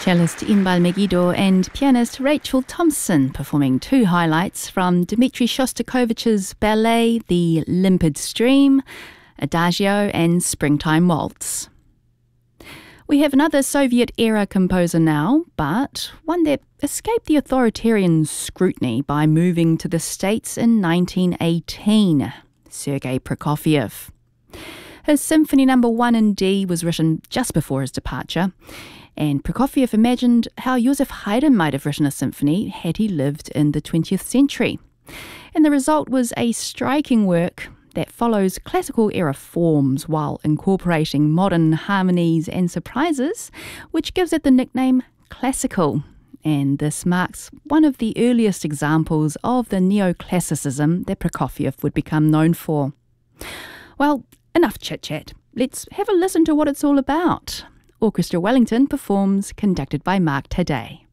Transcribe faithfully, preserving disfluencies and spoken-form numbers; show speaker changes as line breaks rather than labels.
Cellist Inbal Megiddo and pianist Rachel Thompson performing two highlights from Dmitri Shostakovich's ballet The Limpid Stream, Adagio and Springtime Waltz. We have another Soviet-era composer now, but one that escaped the authoritarian scrutiny by moving to the States in nineteen eighteen, Sergei Prokofiev. His Symphony Number One in D was written just before his departure, and Prokofiev imagined how Joseph Haydn might have written a symphony had he lived in the twentieth century. And the result was a striking work that follows classical-era forms while incorporating modern harmonies and surprises, which gives it the nickname classical. And this marks one of the earliest examples of the neoclassicism that Prokofiev would become known for. Well, enough chit-chat. Let's have a listen to what it's all about. Orchestra Wellington performs, conducted by Mark Taddei.